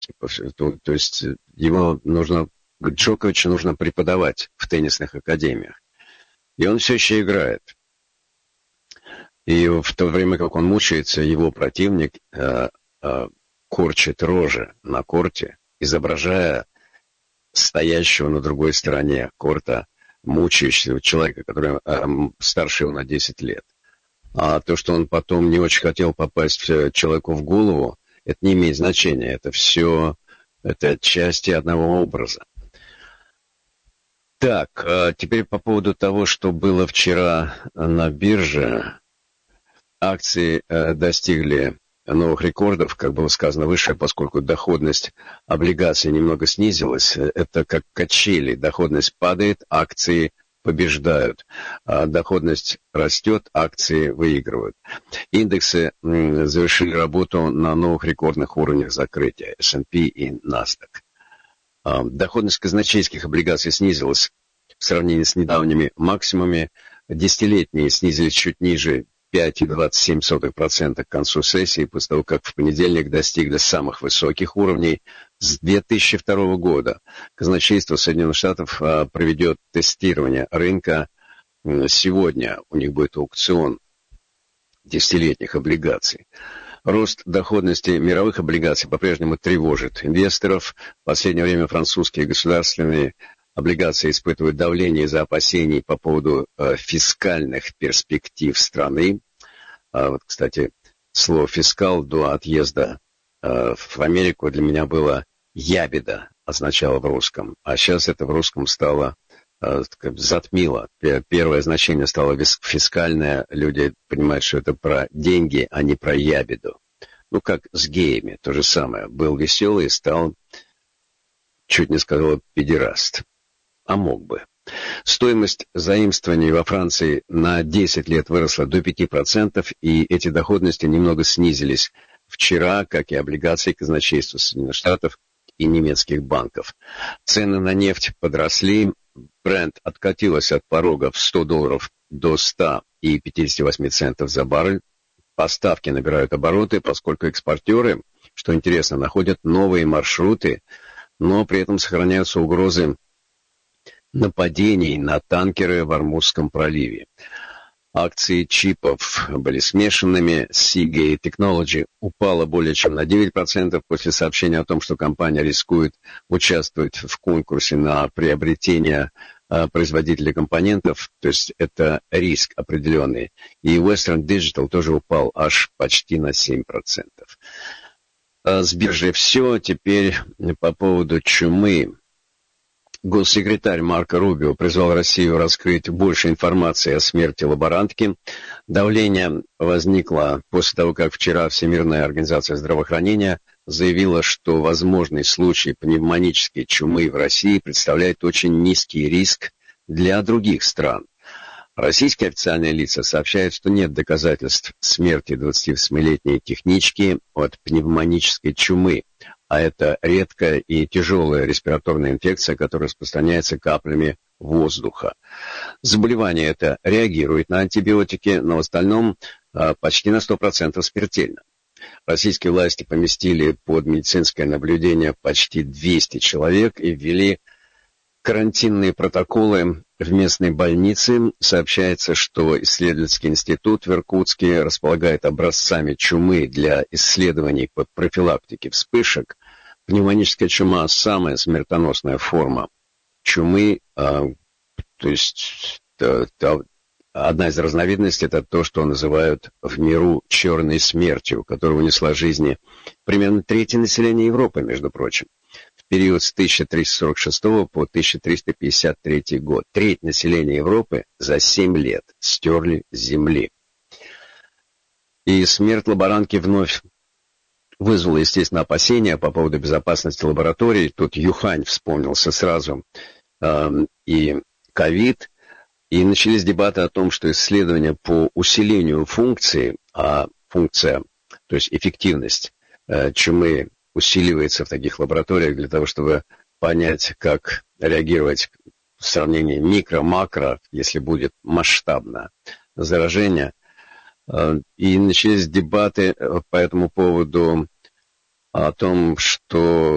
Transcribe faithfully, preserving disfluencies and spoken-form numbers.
Типа, то, то есть его нужно, Джоковичу нужно преподавать в теннисных академиях. И он все еще играет. И в то время, как он мучается, его противник э, э, корчит рожи на корте, изображая стоящего на другой стороне корта мучающегося человека, который э, старше его на десять лет. А то, что он потом не очень хотел попасть человеку в голову, это не имеет значения. Это все, это части одного образа. Так, а теперь по поводу того, что было вчера на бирже. Акции э, достигли новых рекордов, как было сказано выше, поскольку доходность облигаций немного снизилась. Это как качели. Доходность падает, акции побеждают. А доходность растет, акции выигрывают. Индексы м, завершили работу на новых рекордных уровнях закрытия эс энд пи и Nasdaq. А, доходность казначейских облигаций снизилась в сравнении с недавними максимумами. Десятилетние снизились чуть ниже пять целых двадцать семь сотых процента к концу сессии, после того, как в понедельник достигли самых высоких уровней с две тысячи второго года. Казначейство Соединенных Штатов а, проведет тестирование рынка сегодня. У них будет аукцион десятилетних облигаций. Рост доходности мировых облигаций по-прежнему тревожит инвесторов. В последнее время французские государственные облигации испытывают давление из-за опасений по поводу э, фискальных перспектив страны. А вот, кстати, слово «фискал» до отъезда э, в Америку для меня было «ябеда», означало в русском. А сейчас это в русском стало, э, затмило. Первое значение стало фискальное. Люди понимают, что это про деньги, а не про ябеду. Ну, как с геями, то же самое. Был веселый и стал, чуть не сказал, педераст. А мог бы. Стоимость заимствований во Франции на десять лет выросла до пяти процентов, и эти доходности немного снизились вчера, как и облигации казначейства Соединенных Штатов и немецких банков. Цены на нефть подросли, Brent откатилась от порога в сто долларов до ста пятидесяти восьми центов за баррель. Поставки набирают обороты, поскольку экспортеры, что интересно, находят новые маршруты, но при этом сохраняются угрозы нападений на танкеры в Ормузском проливе. Акции чипов были смешанными. Seagate Technology упала более чем на девять процентов после сообщения о том, что компания рискует участвовать в конкурсе на приобретение а, производителей компонентов, то есть это риск определенный. И Western Digital тоже упал аж почти на семь процентов. А с биржей все. Теперь по поводу чумы. Госсекретарь Марко Рубио призвал Россию раскрыть больше информации о смерти лаборантки. Давление возникло после того, как вчера Всемирная организация здравоохранения заявила, что возможный случай пневмонической чумы в России представляет очень низкий риск для других стран. Российские официальные лица сообщают, что нет доказательств смерти двадцативосьмилетней технички от пневмонической чумы, а это редкая и тяжелая респираторная инфекция, которая распространяется каплями воздуха. Заболевание это реагирует на антибиотики, но в остальном почти на сто процентов смертельно. Российские власти поместили под медицинское наблюдение почти двести человек и ввели карантинные протоколы в местной больнице. Сообщается, что исследовательский институт в Иркутске располагает образцами чумы для исследований под профилактики вспышек. Пневмоническая чума – самая смертоносная форма чумы, а, то есть та, та, одна из разновидностей – это то, что называют в миру черной смертью, которая унесла жизни примерно трети населения Европы, между прочим. В период с тысяча триста сорок шестого по тысяча триста пятьдесят третий год треть населения Европы за семь лет стерли с земли. И смерть лаборантки вновь вызвало, естественно, опасения по поводу безопасности лабораторий. Тут Юхань вспомнился сразу, э, и ковид, и начались дебаты о том, что исследования по усилению функции, а функция, то есть эффективность э, чумы усиливается в таких лабораториях для того, чтобы понять, как реагировать в сравнении микро-макро, если будет масштабное заражение. И начались дебаты по этому поводу о том, что